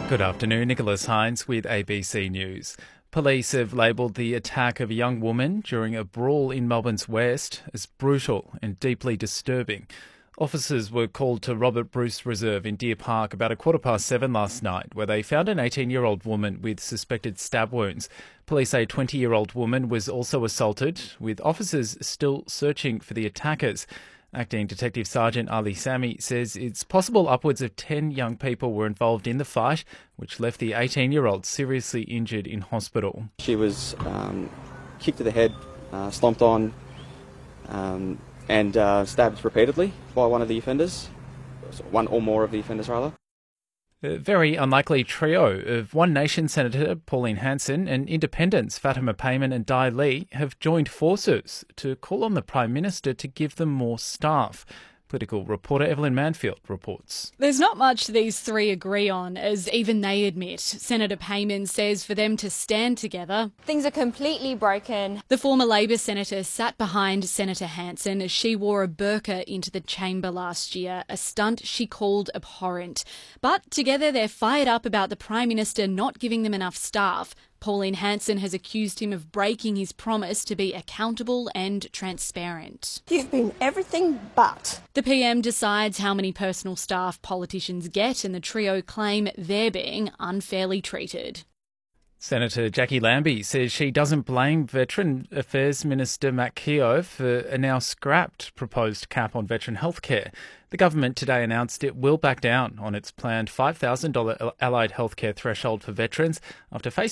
Good afternoon, Nicholas Hines with ABC News. Police have labelled the attack of a young woman during a brawl in Melbourne's West as brutal and deeply disturbing. Officers were called to Robert Bruce Reserve in Deer Park about 7:15 last night, where they found an 18-year-old woman with suspected stab wounds. Police say a 20-year-old woman was also assaulted, with officers still searching for the attackers. Acting Detective Sergeant Ali Sami says it's possible upwards of 10 young people were involved in the fight, which left the 18-year-old seriously injured in hospital. She was kicked to the head, stomped on, and stabbed repeatedly by one of the offenders, one or more of the offenders rather. A very unlikely trio of One Nation Senator Pauline Hanson and Independents Fatima Payman and Dai Lee have joined forces to call on the Prime Minister to give them more staff. Political reporter Evelyn Manfield reports. There's not much these three agree on, as even they admit. Senator Payman says for them to stand together, things are completely broken. The former Labor senator sat behind Senator Hanson as she wore a burqa into the chamber last year, a stunt she called abhorrent. But together they're fired up about the Prime Minister not giving them enough staff. Pauline Hanson has accused him of breaking his promise to be accountable and transparent. You've been everything but. The PM decides how many personal staff politicians get, and the trio claim they're being unfairly treated. Senator Jackie Lambie says she doesn't blame Veteran Affairs Minister Matt Keogh for a now scrapped proposed cap on veteran healthcare. The government today announced it will back down on its planned $5,000 allied healthcare threshold for veterans after facing